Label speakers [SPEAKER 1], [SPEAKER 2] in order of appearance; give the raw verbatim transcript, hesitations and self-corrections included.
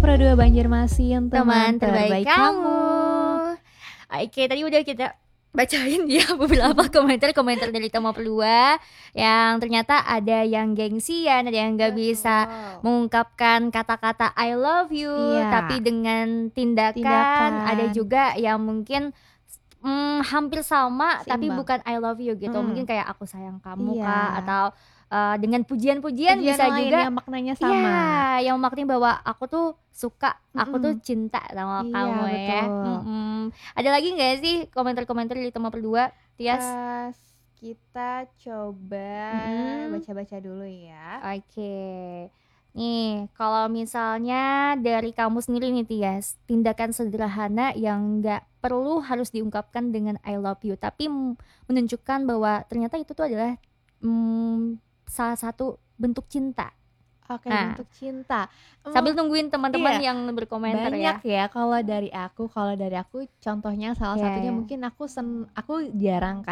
[SPEAKER 1] Pro dua Banjarmasin,
[SPEAKER 2] Teman
[SPEAKER 1] teman
[SPEAKER 2] terbaik
[SPEAKER 1] terbaik
[SPEAKER 2] kamu.
[SPEAKER 1] kamu.
[SPEAKER 2] Oke, tadi udah kita bacain ya beberapa komentar-komentar dari Tama Dua yang ternyata ada yang gengsian, ada yang nggak bisa mengungkapkan kata-kata I love you,
[SPEAKER 1] Iya.
[SPEAKER 2] tapi dengan tindakan.
[SPEAKER 1] Tindakan.
[SPEAKER 2] Ada juga yang mungkin mm, hampir sama, tapi
[SPEAKER 1] Seimbang.
[SPEAKER 2] bukan I love you gitu.
[SPEAKER 1] Mm.
[SPEAKER 2] Mungkin kayak aku sayang kamu
[SPEAKER 1] Iya.
[SPEAKER 2] kak, atau uh, dengan pujian-pujian
[SPEAKER 1] Pujian
[SPEAKER 2] bisa
[SPEAKER 1] lain
[SPEAKER 2] juga.
[SPEAKER 1] yang maknanya sama.
[SPEAKER 2] Iya, yang maknanya bahwa aku tuh suka, aku
[SPEAKER 1] Mm-mm.
[SPEAKER 2] tuh cinta sama
[SPEAKER 1] Iya,
[SPEAKER 2] kamu ya.
[SPEAKER 1] betul.
[SPEAKER 2] Mm-mm. Ada lagi nggak sih komentar-komentar dari Tama Dua, Tias?
[SPEAKER 1] Uh, kita coba
[SPEAKER 2] Mm-mm.
[SPEAKER 1] baca-baca dulu ya.
[SPEAKER 2] Oke. Nih, kalau misalnya dari kamu sendiri nih Tias, tindakan sederhana yang nggak perlu harus diungkapkan dengan I love you, tapi m- menunjukkan bahwa ternyata itu tuh adalah mm, salah satu bentuk cinta.
[SPEAKER 1] Oke,
[SPEAKER 2] Nah,
[SPEAKER 1] bentuk cinta.
[SPEAKER 2] Sambil
[SPEAKER 1] Hmm,
[SPEAKER 2] nungguin teman-teman
[SPEAKER 1] iya.
[SPEAKER 2] yang berkomentar
[SPEAKER 1] Banyak
[SPEAKER 2] ya.
[SPEAKER 1] ya kalau dari aku, kalau dari aku contohnya salah
[SPEAKER 2] Iya,
[SPEAKER 1] satunya
[SPEAKER 2] iya.
[SPEAKER 1] mungkin aku sen aku jarang